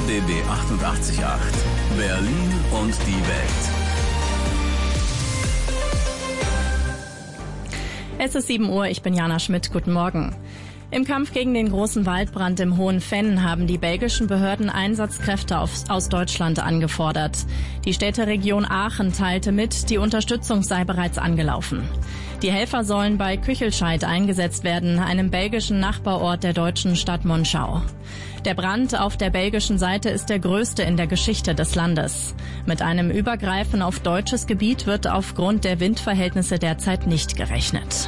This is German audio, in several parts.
RBB 88.8 Berlin und die Welt. Es ist 7 Uhr, ich bin Jana Schmidt, guten Morgen. Im Kampf gegen den großen Waldbrand im Hohen Venn haben die belgischen Behörden Einsatzkräfte aus Deutschland angefordert. Die Städteregion Aachen teilte mit, die Unterstützung sei bereits angelaufen. Die Helfer sollen bei Küchelscheid eingesetzt werden, einem belgischen Nachbarort der deutschen Stadt Monschau. Der Brand auf der belgischen Seite ist der größte in der Geschichte des Landes. Mit einem Übergreifen auf deutsches Gebiet wird aufgrund der Windverhältnisse derzeit nicht gerechnet.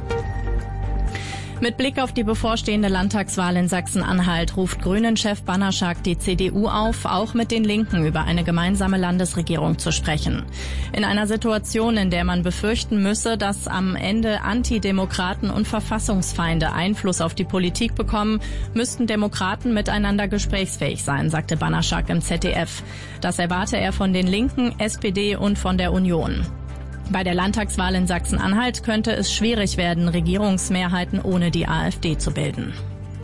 Mit Blick auf die bevorstehende Landtagswahl in Sachsen-Anhalt ruft Grünen-Chef Banaszak die CDU auf, auch mit den Linken über eine gemeinsame Landesregierung zu sprechen. In einer Situation, in der man befürchten müsse, dass am Ende Antidemokraten und Verfassungsfeinde Einfluss auf die Politik bekommen, müssten Demokraten miteinander gesprächsfähig sein, sagte Banaszak im ZDF. Das erwarte er von den Linken, SPD und von der Union. Bei der Landtagswahl in Sachsen-Anhalt könnte es schwierig werden, Regierungsmehrheiten ohne die AfD zu bilden.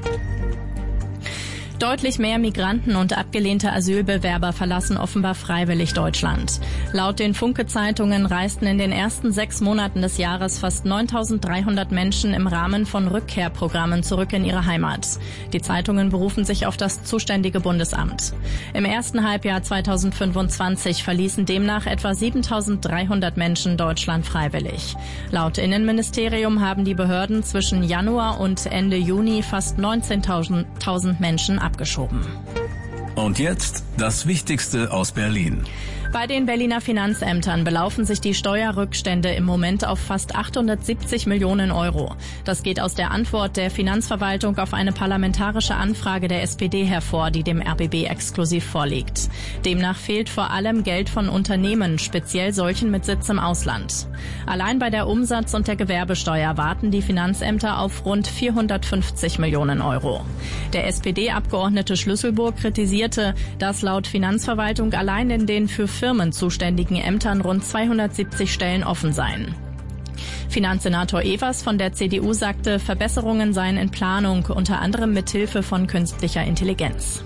Deutlich mehr Migranten und abgelehnte Asylbewerber verlassen offenbar freiwillig Deutschland. Laut den Funke-Zeitungen reisten in den ersten 6 Monaten des Jahres fast 9.300 Menschen im Rahmen von Rückkehrprogrammen zurück in ihre Heimat. Die Zeitungen berufen sich auf das zuständige Bundesamt. Im ersten Halbjahr 2025 verließen demnach etwa 7.300 Menschen Deutschland freiwillig. Laut Innenministerium haben die Behörden zwischen Januar und Ende Juni fast 19.000 Menschen abgeschoben. Und jetzt das Wichtigste aus Berlin. Bei den Berliner Finanzämtern belaufen sich die Steuerrückstände im Moment auf fast 870 Millionen Euro. Das geht aus der Antwort der Finanzverwaltung auf eine parlamentarische Anfrage der SPD hervor, die dem RBB exklusiv vorliegt. Demnach fehlt vor allem Geld von Unternehmen, speziell solchen mit Sitz im Ausland. Allein bei der Umsatz- und der Gewerbesteuer warten die Finanzämter auf rund 450 Millionen Euro. Der SPD-Abgeordnete Schlüsselburg kritisierte, dass laut Finanzverwaltung allein in den für Firmen zuständigen Ämtern rund 270 Stellen offen seien. Finanzsenator Evers von der CDU sagte, Verbesserungen seien in Planung, unter anderem mit Hilfe von künstlicher Intelligenz.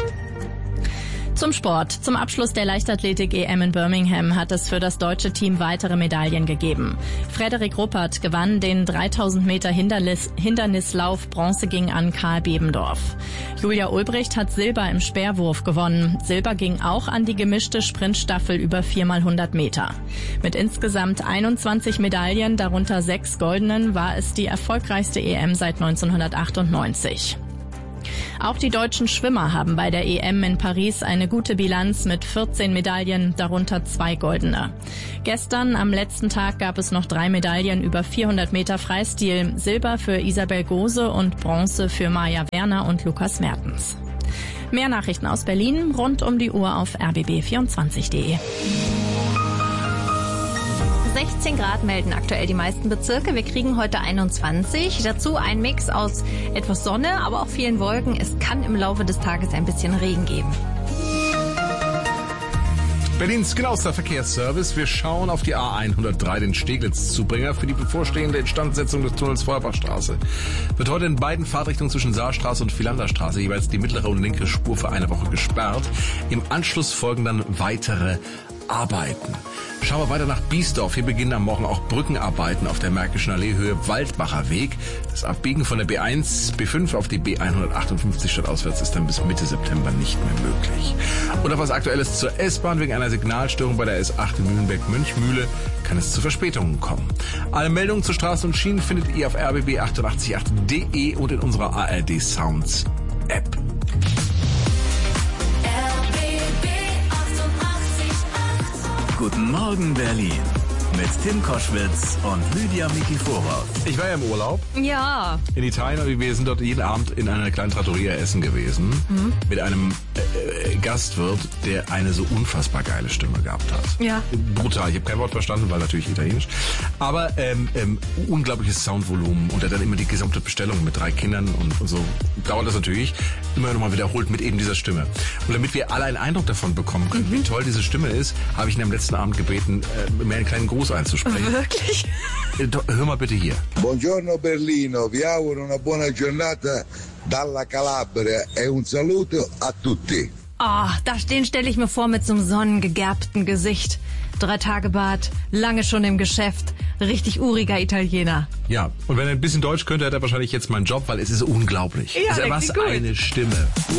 Zum Sport. Zum Abschluss der Leichtathletik-EM in Birmingham hat es für das deutsche Team weitere Medaillen gegeben. Frederik Ruppert gewann den 3000 Meter Hindernislauf, Bronze ging an Karl Bebendorf. Julia Ulbricht hat Silber im Speerwurf gewonnen. Silber ging auch an die gemischte Sprintstaffel über 4x100 Meter. Mit insgesamt 21 Medaillen, darunter 6 goldenen, war es die erfolgreichste EM seit 1998. Auch die deutschen Schwimmer haben bei der EM in Paris eine gute Bilanz mit 14 Medaillen, darunter 2 goldene. Gestern, am letzten Tag, gab es noch 3 Medaillen über 400 Meter Freistil. Silber für Isabel Gose und Bronze für Maja Werner und Lukas Mertens. Mehr Nachrichten aus Berlin rund um die Uhr auf rbb24.de. 16 Grad melden aktuell die meisten Bezirke. Wir kriegen heute 21. Dazu ein Mix aus etwas Sonne, aber auch vielen Wolken. Es kann im Laufe des Tages ein bisschen Regen geben. Berlins genauester Verkehrsservice. Wir schauen auf die A103, den Steglitz-Zubringer, für die bevorstehende Instandsetzung des Tunnels Feuerbachstraße. Wird heute in beiden Fahrtrichtungen zwischen Saarstraße und Philanderstraße jeweils die mittlere und linke Spur für eine Woche gesperrt. Im Anschluss folgen dann weitere Arbeiten. Schauen wir weiter nach Biesdorf. Hier beginnen am Morgen auch Brückenarbeiten auf der Märkischen Allee Höhe Waldbacher Weg. Das Abbiegen von der B1, B5 auf die B158 stadtauswärts ist dann bis Mitte September nicht mehr möglich. Und auf was Aktuelles zur S-Bahn. Wegen einer Signalstörung bei der S8 in Mühlenberg-Münchmühle kann es zu Verspätungen kommen. Alle Meldungen zu Straßen und Schienen findet ihr auf rbb888.de und in unserer ARD Sounds App. Guten Morgen Berlin mit Tim Koschwitz und Lydia Mikiforow. Ich war ja im Urlaub Ja. in Italien und wir sind dort jeden Abend in einer kleinen Trattoria essen gewesen. Mit einem Gastwirt, der eine so unfassbar geile Stimme gehabt hat. Ja. Brutal. Ich habe kein Wort verstanden, weil natürlich italienisch. Aber unglaubliches Soundvolumen und er dann immer die gesamte Bestellung mit 3 Kindern und so. Dauert das natürlich immer nochmal wiederholt mit eben dieser Stimme. Und damit wir alle einen Eindruck davon bekommen können, wie toll diese Stimme ist, habe ich ihn am letzten Abend gebeten, mir einen kleinen Gruß einzusprechen. Wirklich? Hör mal bitte hier. Buongiorno Berlino, vi auguro una buona giornata dalla Calabria e un saluto a tutti. Den stelle ich mir vor mit so einem sonnengegerbten Gesicht. 3 Tage Bart, lange schon im Geschäft, richtig uriger Italiener. Ja, und wenn er ein bisschen Deutsch könnte, hätte er wahrscheinlich jetzt meinen Job, weil es ist unglaublich. Ja, Was gut. eine Stimme.